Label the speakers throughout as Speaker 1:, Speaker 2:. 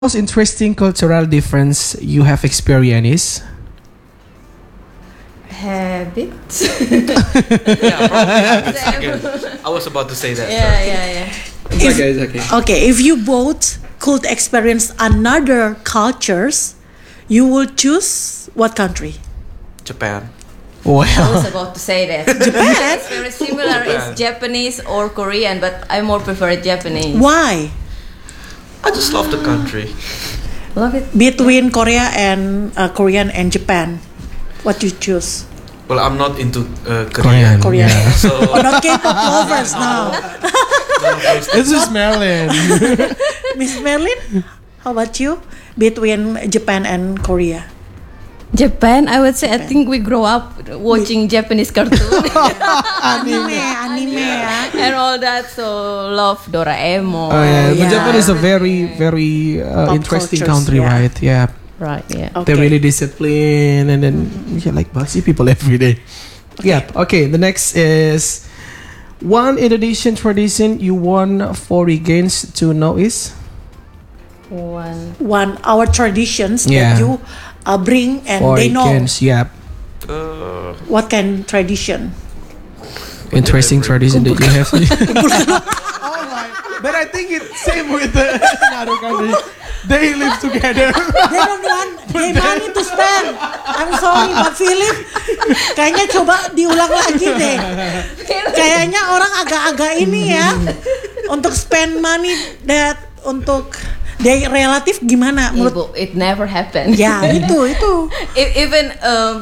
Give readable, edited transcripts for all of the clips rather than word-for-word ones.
Speaker 1: most interesting cultural difference you have experienced?
Speaker 2: Habits.
Speaker 3: Yeah, probably habits again. I was about to say that.
Speaker 2: Yeah.
Speaker 1: It's okay.
Speaker 4: Okay, if you both could experience another cultures, you would choose what country?
Speaker 3: Japan.
Speaker 2: I was
Speaker 1: Well,
Speaker 2: about to say that.
Speaker 4: Japan?
Speaker 2: It's very similar.
Speaker 3: Japan.
Speaker 2: It's Japanese or Korean, but I more prefer Japanese.
Speaker 4: Why?
Speaker 3: I just love the country.
Speaker 2: Love it.
Speaker 4: Between Korea and Korean and Japan, what you choose?
Speaker 3: Well, I'm not into
Speaker 1: Korean.
Speaker 4: Korean.
Speaker 1: Yeah.
Speaker 3: So
Speaker 4: Oh, not K-pop lovers now.
Speaker 1: This is Marilyn.
Speaker 4: Miss Merlin, how about you? Between Japan and Korea.
Speaker 2: Japan, I would say. I think we grow up watching Japanese cartoon
Speaker 4: Anime ya.
Speaker 2: and all that. So love Doraemon.
Speaker 1: Oh yeah, but
Speaker 4: yeah.
Speaker 1: Japan is a very interesting
Speaker 4: cultures,
Speaker 1: country,
Speaker 4: yeah.
Speaker 1: right? Yeah,
Speaker 2: Right. Yeah.
Speaker 1: they're really disciplined, and then you like see people every day. Yeah. Okay. The next is one Indonesian tradition you want foreigners to know is.
Speaker 4: One our traditions
Speaker 1: Yeah.
Speaker 4: that you bring and they know
Speaker 1: Foreigners, yeah.
Speaker 4: what kind tradition.
Speaker 1: Interesting tradition that you have. Oh my! But I think it's same with the other country. They live together.
Speaker 4: They don't want they money to spend. I'm sorry, Pak Philip. Kayaknya coba diulang lagi deh. Kayaknya orang agak-agak ini ya untuk spend money that untuk dia relatif gimana menurut?
Speaker 2: Ibu, it never happened.
Speaker 4: Ya itu.
Speaker 2: Even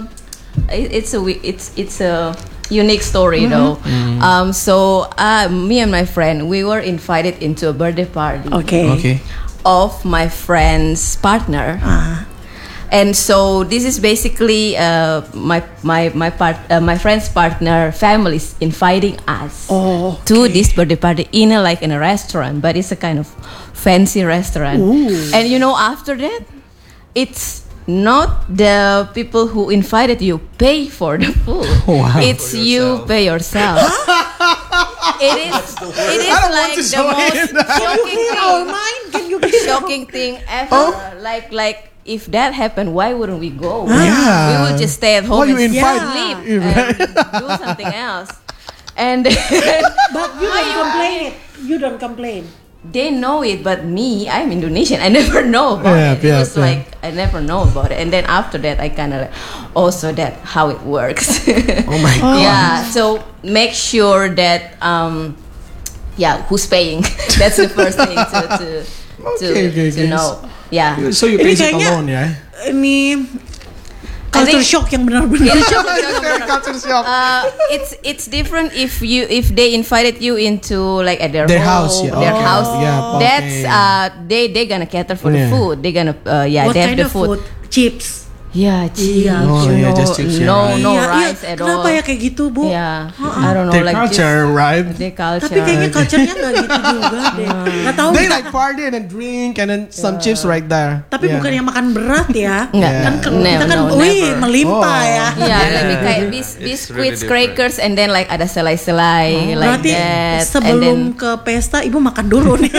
Speaker 2: it's a unique story though. So me and my friend, we were invited into a birthday party
Speaker 1: Okay.
Speaker 2: of my friend's partner. And so this is basically my friend's partner family's inviting us to this birthday party in a restaurant, but it's a kind of fancy restaurant. And after that, it's not the people who invited you pay for the food.
Speaker 1: Wow.
Speaker 2: It's
Speaker 3: For
Speaker 2: you
Speaker 3: yourself.
Speaker 2: pay yourself. It is like the most shocking thing ever. Like if that happened, why wouldn't we go?
Speaker 1: Yeah.
Speaker 2: We would just stay at home
Speaker 1: Why you
Speaker 2: and
Speaker 1: invite
Speaker 2: sleep
Speaker 1: me?
Speaker 2: and do something else. And
Speaker 4: But you don't complain.
Speaker 2: they know it, but me, I'm Indonesian. I never know about it. It was like I never know about it. And then after that, I kind of also that how it works.
Speaker 1: Oh my god.
Speaker 2: Yeah. So make sure that who's paying? That's the first thing to
Speaker 1: Okay.
Speaker 2: know. Yeah.
Speaker 1: So you
Speaker 4: Ini
Speaker 1: pays it
Speaker 4: kayaknya-
Speaker 1: alone, yeah?
Speaker 4: Ini culture
Speaker 2: think-
Speaker 4: shock yang benar-benar.
Speaker 1: Culture shock.
Speaker 2: It's different if they invited you into like at their
Speaker 1: house, yeah.
Speaker 2: their
Speaker 1: Okay.
Speaker 2: house.
Speaker 1: Yeah, okay.
Speaker 2: That's they gonna cater for the
Speaker 1: Yeah.
Speaker 2: food. They gonna
Speaker 4: What
Speaker 2: they have
Speaker 4: kind
Speaker 2: the
Speaker 4: of food? Chips.
Speaker 2: Yeah, cheese.
Speaker 1: Oh, yeah, just chips, yeah, right.
Speaker 2: No
Speaker 4: Iya,
Speaker 2: rice at all.
Speaker 4: Kenapa ya kayak gitu, Bu?
Speaker 2: Yeah, I don't know
Speaker 1: Their
Speaker 2: like
Speaker 1: culture, right?
Speaker 2: Their culture.
Speaker 4: Tapi kayaknya culture-nya nggak gitu juga deh. Nggak tahu.
Speaker 1: They like party and then drink and then some chips right there.
Speaker 4: Tapi
Speaker 1: Yeah.
Speaker 4: bukan yang makan berat ya.
Speaker 2: Nggak.
Speaker 4: Kan kita kan,
Speaker 2: No,
Speaker 4: wih
Speaker 2: never.
Speaker 4: melimpah
Speaker 1: Oh.
Speaker 4: ya.
Speaker 2: Yeah,
Speaker 3: Yeah.
Speaker 2: lebih kayak
Speaker 3: It's
Speaker 2: biscuits,
Speaker 3: really different.
Speaker 2: crackers, and then like ada selai-selai like
Speaker 4: Berarti
Speaker 2: that.
Speaker 4: sebelum ke pesta ibu makan dulu nih.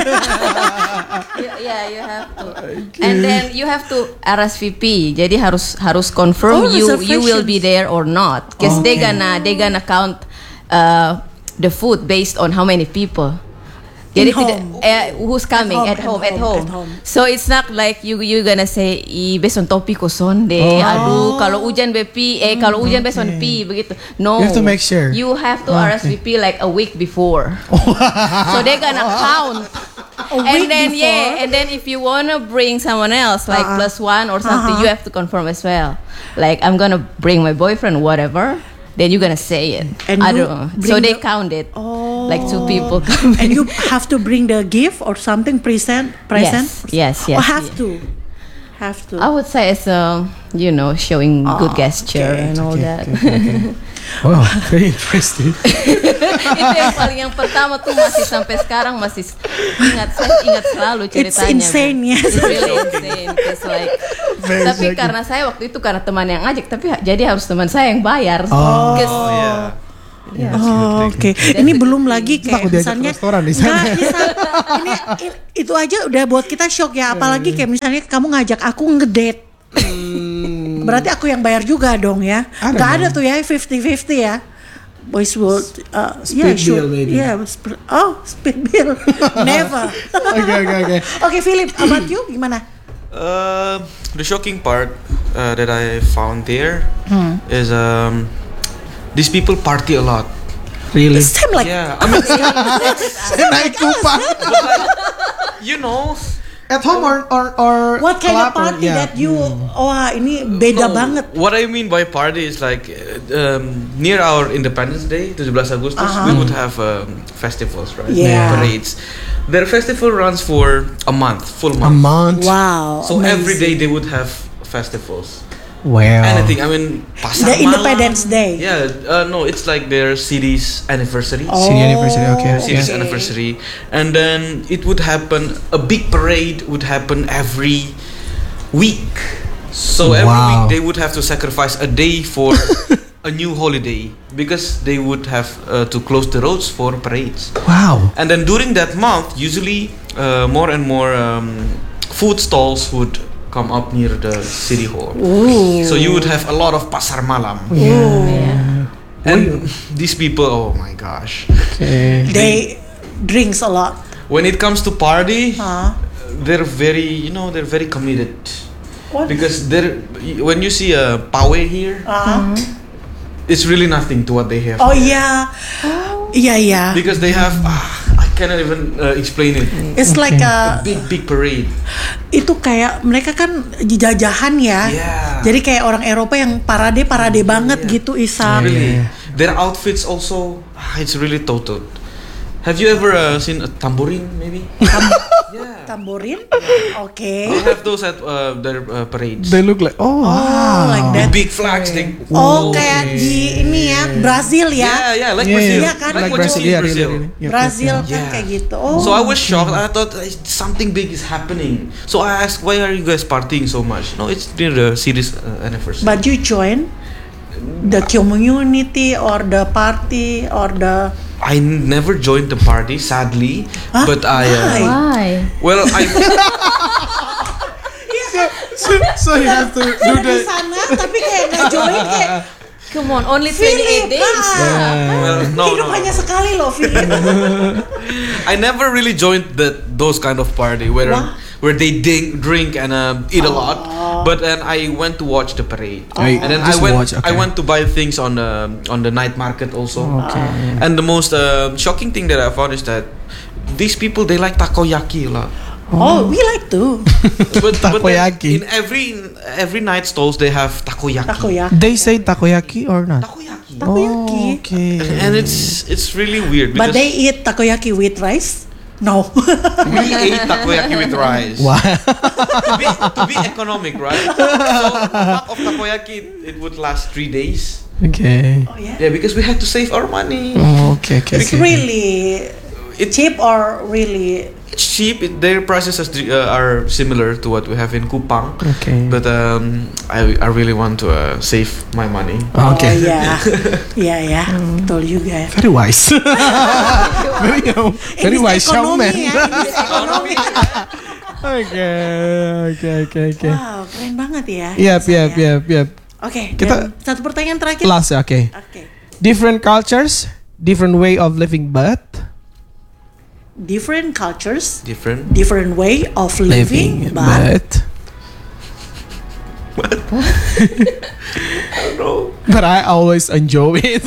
Speaker 2: You have to. And then you have to RSVP. Jadi harus confirm you will be there or not. Because they gonna count the food based on how many people. Jadi
Speaker 4: home.
Speaker 2: who's coming at home. So it's not like you gonna say besok topi kosong deh. Aduh kalau hujan bepi kalau hujan besok pi begitu. No.
Speaker 1: You have to make sure.
Speaker 2: You have to RSVP like a week before. So they're gonna count.
Speaker 4: week
Speaker 2: And then if you wanna bring someone else like plus one or something, you have to confirm as well. Like I'm gonna bring my boyfriend, whatever. Then you're gonna say it.
Speaker 4: And
Speaker 2: I
Speaker 4: you
Speaker 2: don't know.
Speaker 4: bring
Speaker 2: So they
Speaker 4: the-
Speaker 2: count it. Like two people coming.
Speaker 4: And you have to bring the gift or something present.
Speaker 2: Yes.
Speaker 4: Oh, have to.
Speaker 2: I would say it's showing good gesture and all that.
Speaker 1: Okay. Wow, very interesting.
Speaker 2: Itu yang pertama tuh masih sampai sekarang masih saya ingat selalu ceritanya.
Speaker 4: It's insane, yes.
Speaker 2: It's really insane. It's like, tapi karena saya waktu itu karena teman yang ngajak, tapi jadi harus teman saya yang bayar.
Speaker 3: Oh yeah.
Speaker 4: Oh, oke. Ini belum lagi kayak
Speaker 1: Takut diajak
Speaker 4: misalnya
Speaker 1: ke restoran di sana.
Speaker 4: Nggak, ini itu aja udah buat kita shock ya. Apalagi kayak misalnya kamu ngajak aku ngedate. Berarti aku yang bayar juga dong ya. Nggak ada tuh ya 50-50 ya. Boys will
Speaker 1: Split bill maybe.
Speaker 4: Split bill. Never.
Speaker 1: Okay.
Speaker 4: Oke, Philip, about you gimana?
Speaker 3: The shocking part that I found there is these people party a lot.
Speaker 1: Really?
Speaker 4: Same like
Speaker 3: Yeah, I mean,
Speaker 1: Naik kupang.
Speaker 3: you know,
Speaker 1: At home or
Speaker 4: what kind of
Speaker 1: club or-
Speaker 4: party
Speaker 1: yeah.
Speaker 4: that you ini beda
Speaker 3: no,
Speaker 4: banget.
Speaker 3: What I mean by party is like near our Independence Day, 17 Agustus, we would have festivals, right?
Speaker 4: Yeah.
Speaker 3: Parades. Their festival runs for a month, full
Speaker 1: A
Speaker 3: month.
Speaker 1: month.
Speaker 4: Wow.
Speaker 3: So every day
Speaker 4: amazing.
Speaker 3: they would have festivals.
Speaker 1: Wow.
Speaker 3: Anything. I mean, Pasar
Speaker 4: The
Speaker 3: Malam.
Speaker 4: Independence Day.
Speaker 3: Yeah. No, it's like their city's anniversary.
Speaker 1: Senior anniversary, okay.
Speaker 3: City's
Speaker 1: Yeah.
Speaker 3: anniversary, and then it would happen. A big parade would happen every week. So every
Speaker 1: Wow.
Speaker 3: week they would have to sacrifice a day for a new holiday because they would have to close the roads for parades.
Speaker 1: Wow.
Speaker 3: And then during that month, usually more and more food stalls would come up near the city hall.
Speaker 4: Ooh.
Speaker 3: So you would have a lot of pasar malam.
Speaker 2: Yeah.
Speaker 3: And these people, oh my gosh.
Speaker 1: Okay.
Speaker 4: They drinks a lot.
Speaker 3: When it comes to party,
Speaker 4: Huh?
Speaker 3: they're very, they're very committed.
Speaker 4: What?
Speaker 3: Because when you see a pawe here, it's really nothing to what they have.
Speaker 4: Oh yeah. Yeah.
Speaker 3: Because they have, I cannot even explain it.
Speaker 4: It's like a
Speaker 3: Big parade.
Speaker 4: itu kayak mereka kan jajahan ya.
Speaker 3: Yeah.
Speaker 4: Jadi kayak orang Eropa yang parade banget gitu Isa.
Speaker 3: Really. Their outfits also, it's really total. Have you ever seen a tambourine maybe? Yeah.
Speaker 4: Tamborin? Oke.
Speaker 3: They have those at their parades.
Speaker 1: They look like
Speaker 4: Like
Speaker 3: The
Speaker 4: that.
Speaker 3: big flags.
Speaker 4: Kayak di ini ya, Brazil ya.
Speaker 3: Yeah, like
Speaker 1: Yeah,
Speaker 3: Brazil.
Speaker 4: yeah. Kan?
Speaker 3: Like what you
Speaker 1: Brazil,
Speaker 3: see in
Speaker 1: yeah,
Speaker 3: Brazil.
Speaker 1: really.
Speaker 4: Brazil kan
Speaker 3: Yeah.
Speaker 4: kayak gitu. Oh.
Speaker 3: So I was shocked. I thought something big is happening. So I asked, why are you guys partying so much? No, it's near the city's anniversary.
Speaker 4: But you join the community or the party or the
Speaker 3: I never joined the party, sadly.
Speaker 4: Huh?
Speaker 3: But I,
Speaker 4: Why?
Speaker 2: Why?
Speaker 3: well, I
Speaker 1: so you have to do
Speaker 4: di
Speaker 1: the
Speaker 4: sana tapi kayak nggak join kayak
Speaker 2: Come on, only 28
Speaker 4: Philip.
Speaker 2: days.
Speaker 3: well, no,
Speaker 4: Hidup hanya sekali loh Philip.
Speaker 3: I never really joined those kind of party where they drink and eat a lot. But then I went to watch the parade, and then I
Speaker 1: Just
Speaker 3: went
Speaker 1: watch, okay.
Speaker 3: I went to buy things on the night market also.
Speaker 1: Okay.
Speaker 3: And the most shocking thing that I found is that these people, they like takoyaki a lot.
Speaker 4: Oh, we like to
Speaker 3: But then
Speaker 1: Takoyaki.
Speaker 3: in every night stalls they have takoyaki.
Speaker 4: takoyaki.
Speaker 1: They say takoyaki or not?
Speaker 3: Takoyaki.
Speaker 4: Takoyaki.
Speaker 1: Oh, okay.
Speaker 3: And it's really weird
Speaker 4: But
Speaker 3: because
Speaker 4: they eat takoyaki with rice? No.
Speaker 3: we ate takoyaki with rice.
Speaker 1: Wow.
Speaker 3: To be economic, right? So half of takoyaki it would last 3 days.
Speaker 1: Okay.
Speaker 4: Oh yeah.
Speaker 3: Yeah, because we had to save our money.
Speaker 1: Oh, okay.
Speaker 4: It's really
Speaker 3: It's
Speaker 4: cheap or really
Speaker 3: It's cheap. Their prices are similar to what we have in Kupang.
Speaker 1: Okay.
Speaker 3: But I really want to save my money.
Speaker 1: Okay.
Speaker 4: Oh ya. Ya, betul juga ya.
Speaker 1: Very wise. very
Speaker 4: Ini
Speaker 1: wise young
Speaker 4: ekonomi
Speaker 1: man.
Speaker 4: ya, ini ekonomi.
Speaker 1: Okay.
Speaker 4: Wow, keren banget ya.
Speaker 1: Yep.
Speaker 4: Oke,
Speaker 1: Kita-
Speaker 4: dan satu pertanyaan terakhir.
Speaker 1: Last, okay.
Speaker 4: Oke.
Speaker 1: Different cultures, different way of living, but
Speaker 4: Different cultures,
Speaker 3: Different.
Speaker 4: different way of living, but
Speaker 1: but I always enjoy it.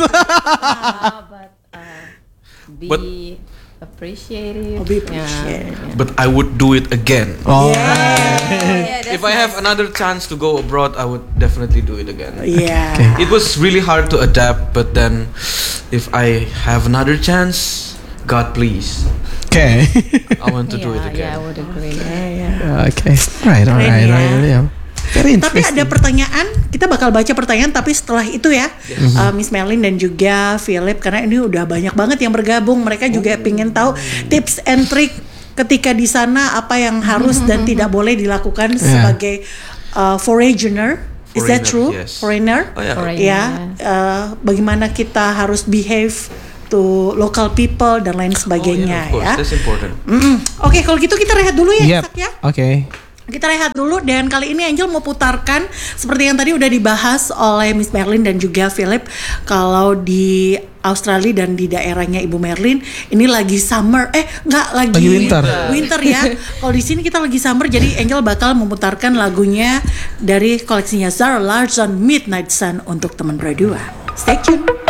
Speaker 2: Be
Speaker 3: But-
Speaker 2: appreciative.
Speaker 4: be appreciative.
Speaker 3: But I would do it again.
Speaker 1: Oh,
Speaker 2: Yeah,
Speaker 3: If I have another chance to go abroad, I would definitely do it again.
Speaker 4: Yeah.
Speaker 3: It was really hard to adapt, but then if I have another chance, God please,
Speaker 1: okay.
Speaker 3: I want to do it
Speaker 2: Yeah, I
Speaker 3: again.
Speaker 2: would agree.
Speaker 1: Okay. Right.
Speaker 4: Keren ya.
Speaker 1: Yeah. Very
Speaker 4: Tapi
Speaker 1: interesting.
Speaker 4: ada pertanyaan, kita bakal baca pertanyaan tapi setelah itu ya, Miss Merlin dan juga Philip, karena ini udah banyak banget yang bergabung, mereka juga pingin tahu tips and trick ketika di sana apa yang harus dan tidak boleh dilakukan sebagai foreigner Is that true?
Speaker 3: Yes.
Speaker 4: Foreigner?
Speaker 3: Oh yeah.
Speaker 2: Foreigner.
Speaker 4: Ya, bagaimana kita harus behave to local people dan lain sebagainya
Speaker 3: Of course,
Speaker 4: ya.
Speaker 3: that's important.
Speaker 4: Oke, kalau gitu kita rehat dulu ya,
Speaker 1: Yep.
Speaker 4: Isak ya.
Speaker 1: Okay.
Speaker 4: Kita rehat dulu dan kali ini Angel mau putarkan seperti yang tadi udah dibahas oleh Miss Merlin dan juga Philip. Kalau di Australia dan di daerahnya Ibu Merlin ini lagi summer, lagi winter ya. Kalau di sini kita lagi summer, jadi Angel bakal memutarkan lagunya dari koleksinya Zara Larsson Midnight Sun untuk teman berdua. Stay tune.